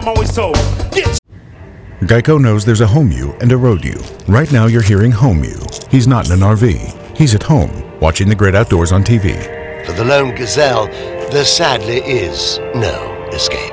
I'm always told. Get Geico knows there's a home you and a road you. Right now you're hearing home you. He's not in an RV. He's at home, watching the great outdoors on TV. For the lone gazelle, there sadly is no escape.